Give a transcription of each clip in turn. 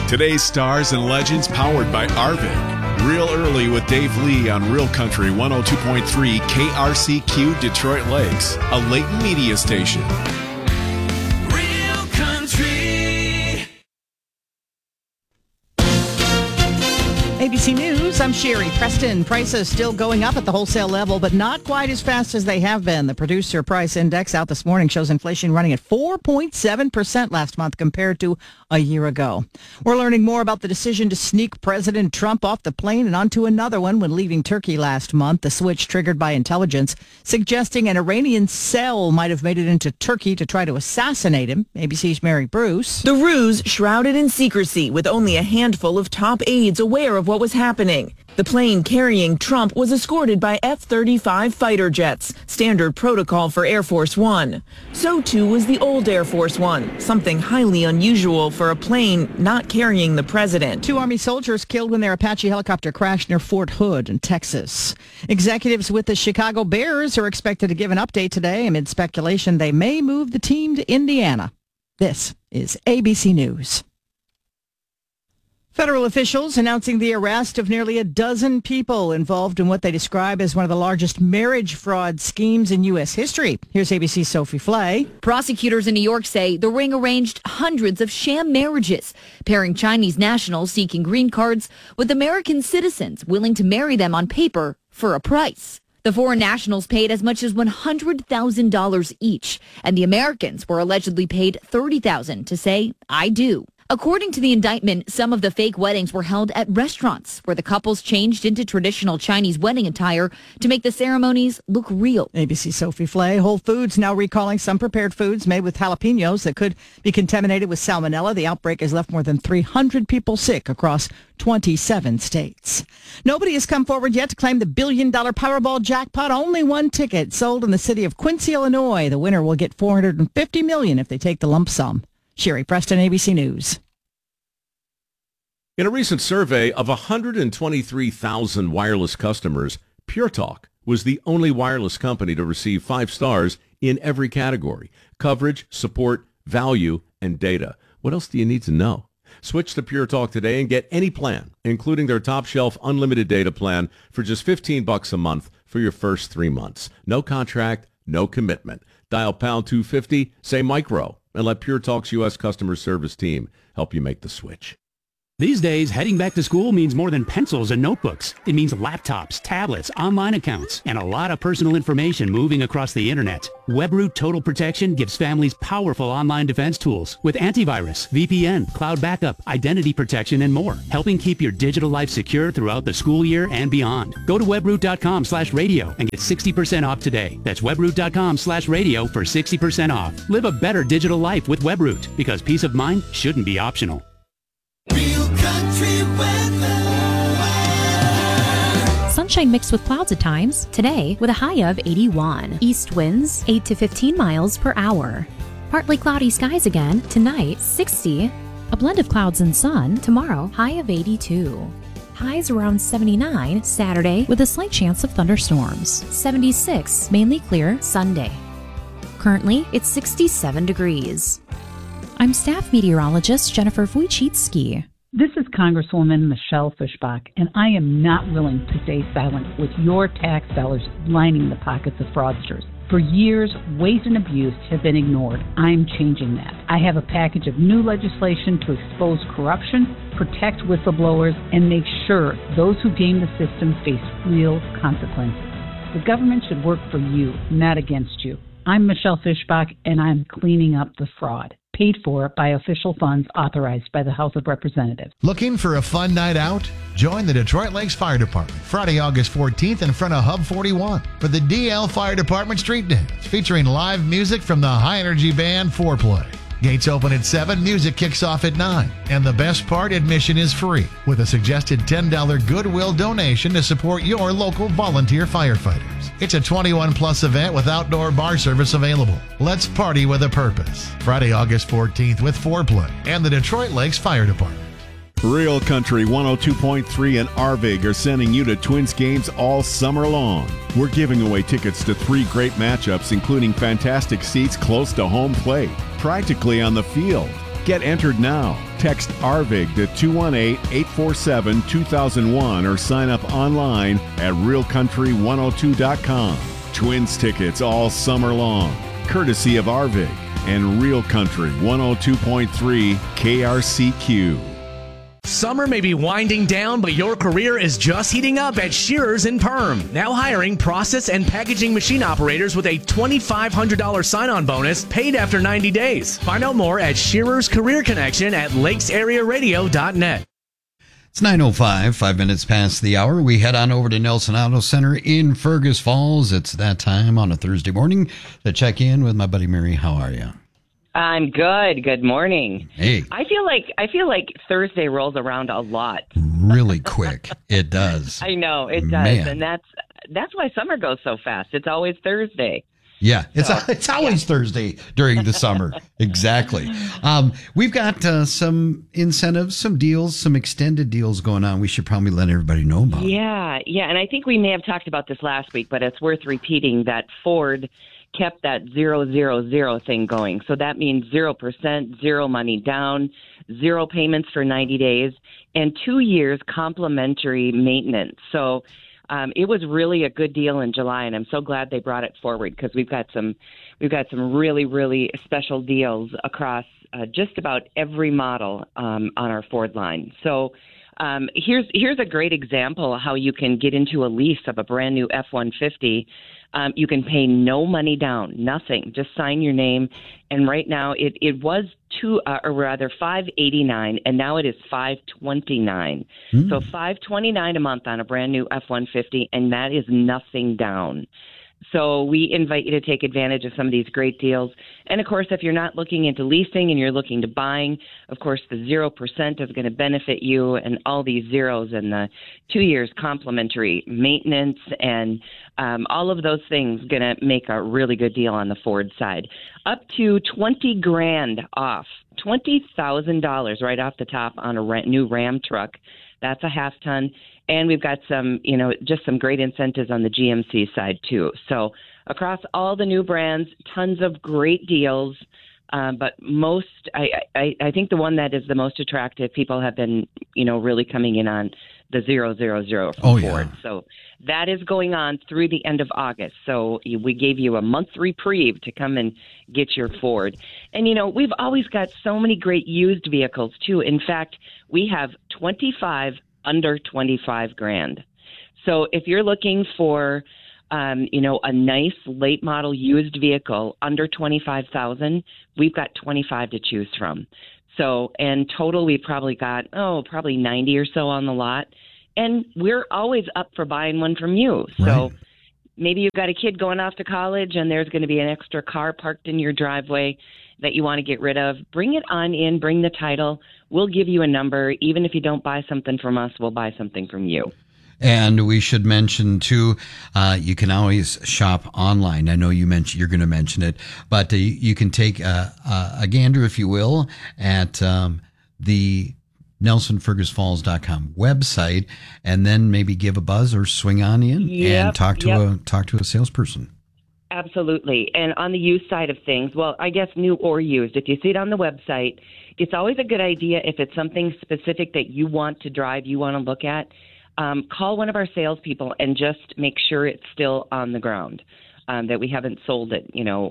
Today's stars and legends powered by Arvig. Real early with Dave Lee on Real Country 102.3 KRCQ Detroit Lakes, a Leighton media station. Real Country. ABC News, I'm Sherry Preston. Prices still going up at the wholesale level, but not quite as fast as they have been. The Producer Price Index out this morning shows inflation running at 4.7% last month compared to a year ago. We're learning more about the decision to sneak President Trump off the plane and onto another one when leaving Turkey last month. The switch triggered by intelligence suggesting an Iranian cell might have made it into Turkey to try to assassinate him. ABC's Mary Bruce. The ruse shrouded in secrecy with only a handful of top aides aware of what was happening. The plane carrying Trump was escorted by F-35 fighter jets, standard protocol for Air Force One. So too was the old Air Force One, something highly unusual for a plane not carrying the president. 2 Army soldiers killed when their Apache helicopter crashed near Fort Hood in Texas. Executives with the Chicago Bears are expected to give an update today amid speculation they may move the team to Indiana. This is ABC News. Federal officials announcing the arrest of nearly a dozen people involved in what they describe as one of the largest marriage fraud schemes in U.S. history. Here's ABC's Sophie Flay. Prosecutors in New York say the ring arranged hundreds of sham marriages, pairing Chinese nationals seeking green cards with American citizens willing to marry them on paper for a price. The foreign nationals paid as much as $100,000 each, and the Americans were allegedly paid $30,000 to say, "I do." According to the indictment, some of the fake weddings were held at restaurants where the couples changed into traditional Chinese wedding attire to make the ceremonies look real. ABC's Sophie Flay. Whole Foods now recalling some prepared foods made with jalapenos that could be contaminated with salmonella. The outbreak has left more than 300 people sick across 27 states. Nobody has come forward yet to claim the billion-dollar Powerball jackpot. Only one ticket sold in the city of Quincy, Illinois. The winner will get $450 million if they take the lump sum. Sherry Preston, ABC News. In a recent survey of 123,000 wireless customers, Pure Talk was the only wireless company to receive 5 stars in every category: coverage, support, value, and data. What else do you need to know? Switch to Pure Talk today and get any plan, including their top shelf unlimited data plan for just $15 a month for your first 3 months. No contract, no commitment. Dial pound 250, say micro, and let Pure Talk's U.S. customer service team help you make the switch. These days, heading back to school means more than pencils and notebooks. It means laptops, tablets, online accounts, and a lot of personal information moving across the internet. WebRoot Total Protection gives families powerful online defense tools with antivirus, VPN, cloud backup, identity protection, and more, helping keep your digital life secure throughout the school year and beyond. Go to webroot.com/radio and get 60% off today. That's webroot.com/radio for 60% off. Live a better digital life with WebRoot, because peace of mind shouldn't be optional. Real Country weather. Sunshine mixed with clouds at times. Today, with a high of 81. East winds 8 to 15 miles per hour. Partly cloudy skies again. Tonight, 60. A blend of clouds and sun. Tomorrow, high of 82. Highs around 79 Saturday with a slight chance of thunderstorms. 76, mainly clear Sunday. Currently, it's 67 degrees. I'm staff meteorologist Jennifer Wojcicki. This is Congresswoman Michelle Fischbach, and I am not willing to stay silent with your tax dollars lining the pockets of fraudsters. For years, waste and abuse have been ignored. I'm changing that. I have a package of new legislation to expose corruption, protect whistleblowers, and make sure those who game the system face real consequences. The government should work for you, not against you. I'm Michelle Fischbach, and I'm cleaning up the fraud. Paid for by official funds authorized by the House of Representatives. Looking for a fun night out? Join the Detroit Lakes Fire Department Friday, August 14th in front of Hub 41 for the DL Fire Department Street Dance, featuring live music from the high-energy band Foreplay. Gates open at 7, music kicks off at 9, and the best part, admission is free, with a suggested $10 Goodwill donation to support your local volunteer firefighters. It's a 21-plus event with outdoor bar service available. Let's party with a purpose. Friday, August 14th with Foreplay and the Detroit Lakes Fire Department. Real Country 102.3 and Arvig are sending you to Twins games all summer long. We're giving away tickets to 3 great matchups, including fantastic seats close to home plate, practically on the field. Get entered now. Text RVIG to 218-847-2001 or sign up online at realcountry102.com. Twins tickets all summer long, courtesy of RVIG and Real Country 102.3 KRCQ. Summer may be winding down, but your career is just heating up at Shearers and Perm. Now hiring process and packaging machine operators with a $2,500 sign-on bonus paid after 90 days. Find out more at Shearers Career Connection at lakesarearadio.net. It's 9:05, 5 minutes past the hour. We head on over to Nelson Auto Center in Fergus Falls. It's that time on a Thursday morning to check in with my buddy Mary. How are you? I'm good. Good morning. Hey. I feel like Thursday rolls around a lot. Really quick. It does. I know it does, Man. and that's why summer goes so fast. It's always Thursday. Yeah, it's always Thursday during the summer. Exactly. We've got some incentives, some deals, some extended deals going on. We should probably let everybody know about. Yeah, and I think we may have talked about this last week, but it's worth repeating that Ford kept that 000 thing going. So that means 0%, zero money down, zero payments for 90 days, and 2 years complimentary maintenance. So it was really a good deal in July, and I'm so glad they brought it forward because we've got some really, really special deals across just about every model on our Ford line. So here's a great example how you can get into a lease of a brand new F-150. You can pay no money down, nothing. Just sign your name. And right now it was $589, and now it is $529. So $529 a month on a brand new F-150, and that is nothing down. So we invite you to take advantage of some of these great deals. And, of course, if you're not looking into leasing and you're looking to buying, of course, the 0% is going to benefit you, and all these zeros and the 2 years complimentary maintenance and all of those things going to make a really good deal on the Ford side. Up to $20,000 off, $20,000 right off the top on a new Ram truck. That's a half ton. And we've got some, just some great incentives on the GMC side, too. So across all the new brands, tons of great deals. But most, I think the one that is the most attractive, people have been, really coming in on the 000 from Ford. Yeah. So that is going on through the end of August. So we gave you a month reprieve to come and get your Ford. And, we've always got so many great used vehicles, too. In fact, we have 25 under $25,000. So if you're looking for, a nice late model used vehicle under $25,000, we've got 25 to choose from. So, and total, we've probably got, probably 90 or so on the lot. And we're always up for buying one from you. So maybe you've got a kid going off to college and there's going to be an extra car parked in your driveway that you want to get rid of. Bring it on in, bring the title. We'll give you a number. Even if you don't buy something from us, we'll buy something from you. And we should mention, too, you can always shop online. I know you're going to mention it, but you can take a gander, if you will, at the NelsonFergusFalls.com website, and then maybe give a buzz or swing on in and talk to a salesperson. Absolutely. And on the used side of things, well, I guess new or used, if you see it on the website, it's always a good idea if it's something specific that you want to drive, you want to look at, call one of our salespeople and just make sure it's still on the ground, that we haven't sold it,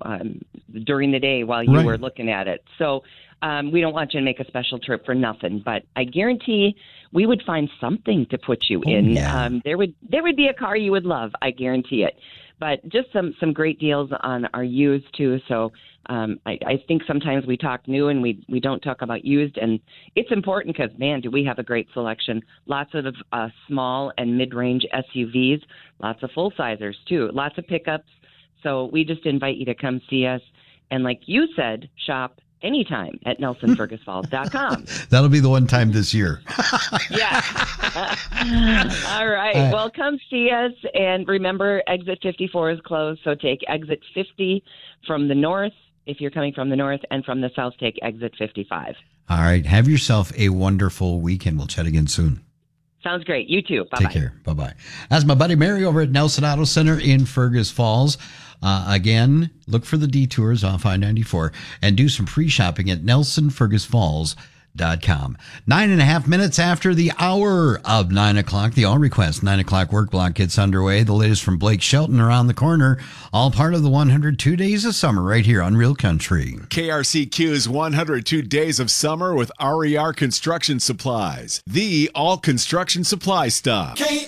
during the day while you were looking at it. So we don't want you to make a special trip for nothing, but I guarantee we would find something to put you in. Yeah. There would be a car you would love. I guarantee it. But just some great deals on our used, too. So I think sometimes we talk new and we don't talk about used. And it's important because, man, do we have a great selection. Lots of small and mid-range SUVs, lots of full-sizers, too, lots of pickups. So we just invite you to come see us. And like you said, shop anytime at NelsonFergusFalls.com. That'll be the one time this year. Yeah. All right. Well, come see us. And remember, exit 54 is closed. So take exit 50 from the north if you're coming from the north, and from the south, take exit 55. All right. Have yourself a wonderful weekend. We'll chat again soon. Sounds great. You too. Bye-bye. Take care. Bye-bye. That's my buddy Mary over at Nelson Auto Center in Fergus Falls. Again, look for the detours off I-94 and do some pre-shopping at NelsonFergusFalls.com. KRCQ.com. 9.5 minutes after the hour of 9 o'clock, the All Request 9 o'clock work block gets underway. The latest from Blake Shelton around the corner, all part of the 102 Days of Summer right here on Real Country. KRCQ's 102 Days of Summer with RER Construction Supplies, the all construction supply stop.